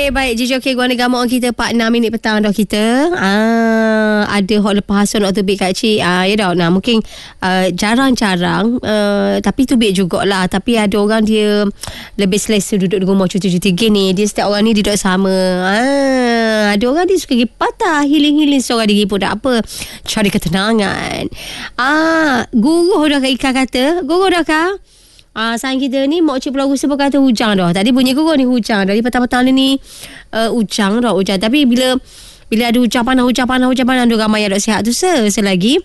Okey, baik. Joki Guana Gamuk kita 46 minit petang dah kita. Ada hok lepas hasut nak tubik Kak Cik. Ya dah. Nah, mungkin jarang-jarang tapi tubik jugalah. Tapi ada orang dia lebih selesa duduk di rumah cuti-cuti gini. Dia setiap orang ni duduk sama. Ada orang dia suka pergi patah, healing seorang diri pun tak apa. Cari ketenangan. Guruh dah Kak Ika kata. Guruh dah Kak. Sayang kita ni Mak Cik Pulau Gusa pun kata hujang dah. Tadi bunyi gugur ni hujang. Dari petang-petang ni hujang dah hujang. Tapi bila ada hujang panas ada ramai yang tak sihat tu selagi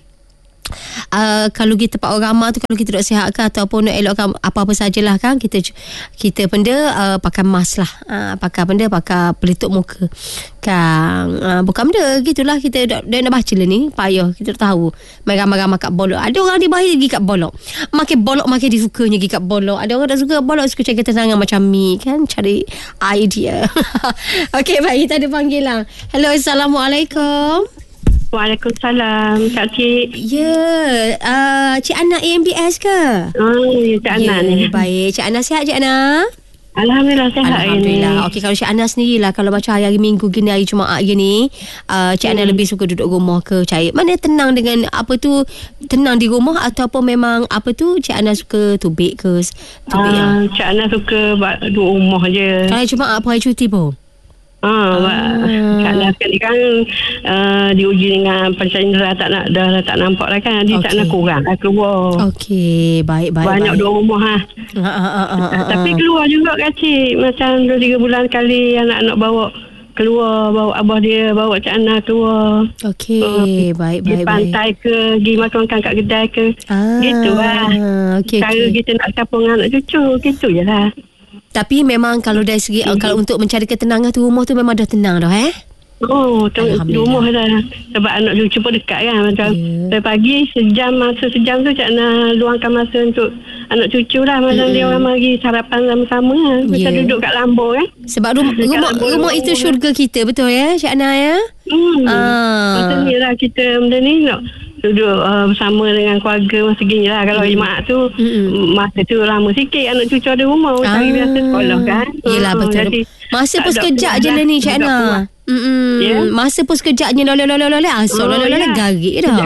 kalau kita tempat orang ramai tu, kalau kita tak sihat ke ataupun nak elokkan apa-apa sajalah kan, kita benda pakai mask lah, pakai pelitup muka kan, bukan benda gitulah. Kita dah nak baca lah ni, payah kita tak tahu ramai-ramai kat bolok. Ada orang di bahaya pergi kat bolok, makin bolok makin disukanya pergi kat bolok. Ada orang tak suka bolok, suka cari ketenangan macam mi kan, cari idea. Okey, baik, kita ada panggilan. Hello, Assalamualaikum. Waalaikumsalam, Kak Cik. Ya, Cik Ana AMDS ke? Ya, Cik Ana ni. Baik, Cik Ana sihat Cik Ana? Alhamdulillah sihat. Alhamdulillah. Okey, kalau Cik Ana sendirilah, kalau macam hari Minggu gini, hari Jumaat gini, Cik Ana lebih suka duduk rumah ke cari mana tenang dengan tenang di rumah, ataupun memang Cik Ana suka tubik ke? Cik Ana suka duduk rumah je. Kalau Jumaat apa hari cuti pun? Karena sekali kan diuji dengan panca indera dah tak nampak lah kan. Dia tak nak kurang keluar. Okey, baik. Banyak dua rumah Tapi keluar juga Kak Cik. Macam 2-3 bulan kali anak-anak bawa keluar, bawa abah dia, bawa Cik Ana keluar. Okey, baik. Di pantai ke, pergi makan kat kedai ke. Gitu lah. Cara kita nak campur dengan anak cucu, gitu je lah. Tapi memang kalau dari segi kalau untuk mencari ketenangan tu, rumah tu memang dah tenang dah rumah dah. Sebab anak cucu pun dekat kan. Macam pagi masa sejam tu Cik Ana luangkan masa untuk anak cucu lah. Macam dia orang mari sarapan sama-sama lah. Macam duduk kat Lambung kan. Sebab rumah itu syurga kita, betul ya Cik Ana ya? Macam ni lah kita benda ni nak duduk bersama dengan keluarga masa gini lah. Kalau Jumaat tu masa tu lama sikit anak cucu ada rumah. Hari biasa sekolah kan. Yelah, betul. Masa pun sekejap je lah ni Cik Ana. Masa pun sekejap je loleh garik dah.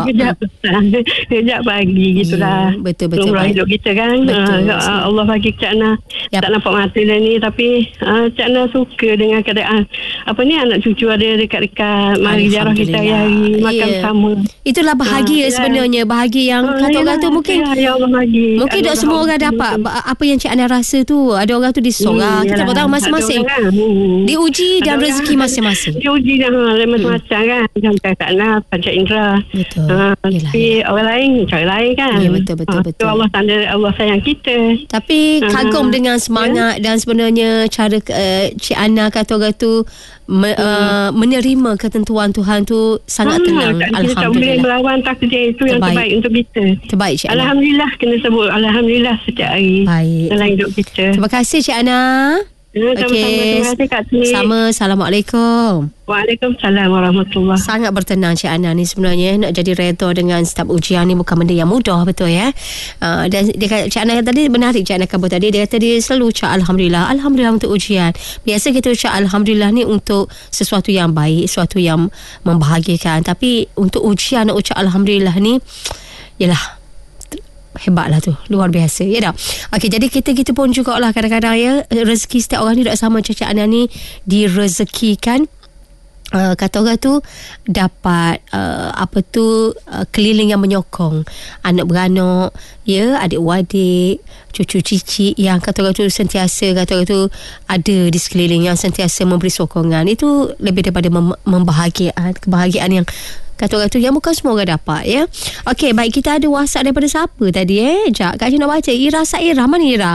Sekejap pagi gitulah. Betul Umrah hidup kita kan. Allah bagi Cik Ana tak nampak mata dah ni, tapi Cik Ana suka dengan keadaan anak cucu ada dekat-dekat, mari ziarah kita hari-hari, makan bersama. Itulah bahagia sebenarnya, bahagia yang kata orang tu mungkin mungkin tak semua orang dapat apa yang Cik Ana rasa tu. Ada orang tu disorang, kita tak tahu, masing-masing diuji dan rezeki masing-masing. Diuji dah macam-macam kan. Macam Kak Ana, panca indera. Betul. Tapi orang lain cara lain kan. Ya, betul. Allah tanda Allah sayang kita. Tapi kagum dengan semangat dan sebenarnya cara Cik Ana kata orang tu menerima ketentuan Tuhan tu sangat tenang. Alhamdulillah. Kita tak boleh melawan takdir itu yang terbaik untuk kita. Terbaik Cik Ana. Alhamdulillah, kena sebut Alhamdulillah setiap hari dalam hidup kita. Terima kasih Cik Ana. Okey, terima kasih Kak Cik. Sama. Assalamualaikum. Waalaikumsalam warahmatullahi. Sangat bertenang Cik Ana ni sebenarnya. Nak jadi redha dengan setiap ujian ni bukan benda yang mudah, betul ya. Dan dia kata, Cik Ana tadi menarik, Cik Ana kabur tadi, dia kata dia selalu ucap Alhamdulillah untuk ujian. Biasa kita ucap Alhamdulillah ni untuk sesuatu yang baik, sesuatu yang membahagiakan. Tapi untuk ujian nak ucap Alhamdulillah ni, yalah, hebatlah tu, luar biasa ya dah. Okey, jadi kita pun jugalah kadang-kadang ya, rezeki setiap orang ni tak sama. Cik Ana ni direzekikan kata orang tu dapat keliling yang menyokong, anak beranak ya, adik-adik, cucu cici yang kata orang tu sentiasa kata orang tu ada di sekeliling, yang sentiasa memberi sokongan. Itu lebih daripada kebahagiaan yang kata orang tu yang bukan semua orang dapat ya. Okey, baik, kita ada WhatsApp daripada siapa tadi Sekejap, Kak Cik nak baca. Ira Sairah, mana Ira?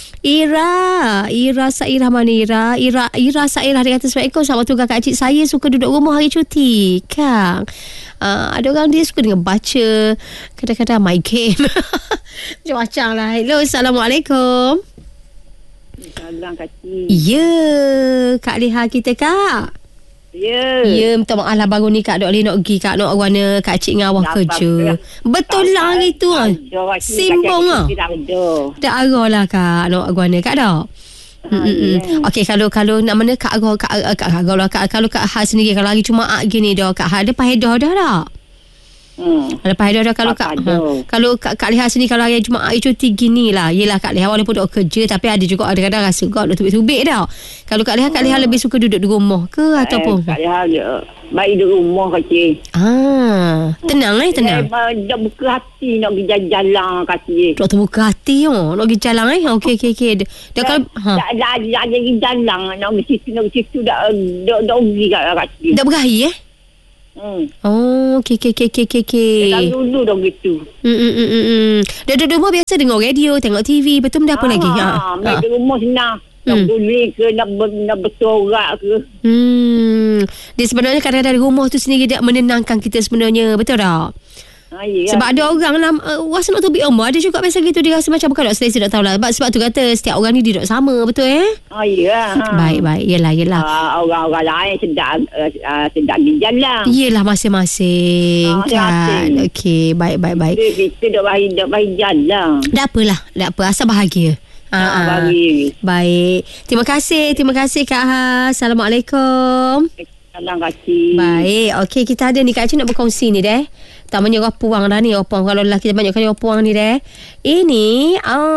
Ira Sairah, mana Ira? Ira Sairah, dia kata Assalamualaikum, selamat tugas Kak Cik. Saya suka duduk rumah hari cuti Kang. Ada orang dia suka dengan baca, kadang-kadang main game. Macam-macam lah. Hello, Assalamualaikum. Salam Kak Cik. Ya, Kak Liha kita Kak. Ya, minta maaf lah baru ni Kak Dok Li nak pergi Kak nak warna Kak Cik dengan awak kerja. Betul lah gitu. Simbong lah. Tak arah lah Kak nak warna Kak Dok. Okey, kalau nak mana Kak Kak Hal sendiri, kalau hari Jumaat gini dah, Kak Hal ada pahedah dah tak? Ada pahedah dah kalau kalau Kak Liha sendiri, kalau hari Jumaat cuti gini lah. Yelah Kak Liha walaupun duk kerja, tapi ada juga kadang-kadang rasa kau duk tubik-tubik dah. Kalau Kak Liha lebih suka duduk di rumah ke ataupun Kak Liha baik di rumah kecil. Tenang tenang. Dah buka hati nak pergi jalan kecil. Dok terbuka hati nak pergi jalan Okey. Dah kalau dah pergi jalan nak pergi situ dah pergi kat kecil. dah berakhir Okey. Dah dulu dah gitu. Dah duduk rumah biasa dengar radio, tengok TV, betul dah apa lagi? Baik di rumah senang. Nak boleh ke nak bersorak ke. Dia sebenarnya kadang-kadang di rumah tu sendiri dia menenangkan kita sebenarnya, betul tak? Sebab ada orang lah rasa nak tubik rumah, ada juga biasa gitu, dia rasa macam bukan nak selesa, tak tahulah. Sebab tu kata setiap orang ni dia duduk sama, betul Baik. Yelah. Orang-orang lain sedang di jalan. Yelah, masing-masing kan. Okey, baik. Kita dah baik jalan. Tak apa, asal bahagia. Baik. Terima kasih Kak Ha. Assalamualaikum. Salam kacik. Baik. Okey, kita ada ni Kak Cik nak berkongsi ni deh. Tak banyak orang dah ni. Kalau lelaki banyak kali orang ni deh. Ini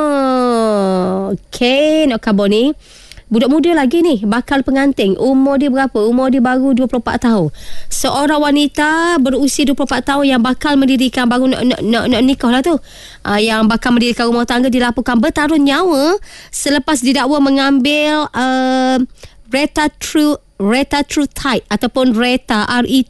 okey, nak khabar ni. Budak muda lagi ni, bakal pengantin. Umur dia berapa? Umur dia baru 24 tahun. Seorang wanita berusia 24 tahun yang bakal mendirikan, baru nak nikah lah tu. Yang bakal mendirikan rumah tangga dilaporkan bertaruh nyawa selepas didakwa mengambil retatrutide ataupun Reta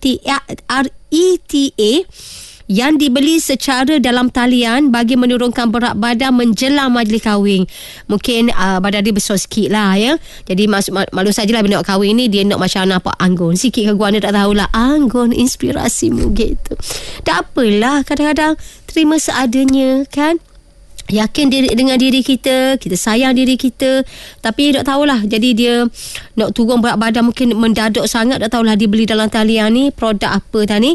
RETA yang dibeli secara dalam talian bagi menurunkan berat badan menjelang majlis kahwin. Mungkin badan dia besar sikit lah ya. Jadi malu sajalah bila nak kahwin ni, dia nak macam nampak anggun sikit ke gua, tak tahulah anggun inspirasimu gitu. Tak apalah, kadang-kadang terima seadanya kan. Yakin dengan diri kita sayang diri kita, tapi tak tahulah, jadi dia nak turun berat badan mungkin mendadak sangat, tak tahulah dia beli dalam talian ni produk apa tadi,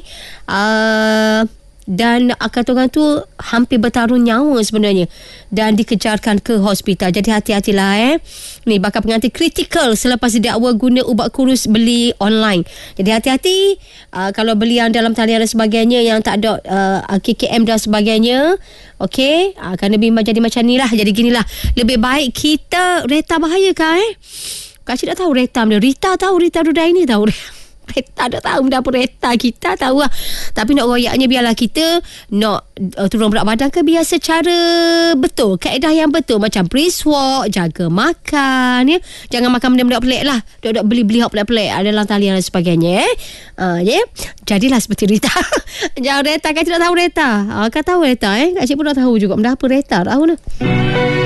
dan kata orang tu hampir bertaruh nyawa sebenarnya dan dikejarkan ke hospital. Jadi hati-hatilah ni bakal pengantin kritikal selepas didakwa guna ubat kurus beli online. Jadi hati-hati kalau beli yang dalam talian dan sebagainya yang tak ada KKM dan sebagainya. Okey, kan lebih jadi macam ni lah. Jadi ginilah, lebih baik kita Reta bahaya kan Kak Cik tak tahu Reta benda. Rita tahu, Rita Dudai ni tahu Reta tak tahu benda apa Reta, kita tahu lah. Tapi nak royaknya biarlah kita nak turun berat badan ke biar secara betul, kaedah yang betul, macam brisk walk, jaga makan ya. Jangan makan benda-benda pelik lah, dok beli-beli hot pelik-pelik dalam talian dan sebagainya jadilah seperti Rita. Jangan Reta, Kak Cik tak tahu Reta. Kak tahu Reta Kak Cik pun tak tahu juga benda apa Reta, tahu lah.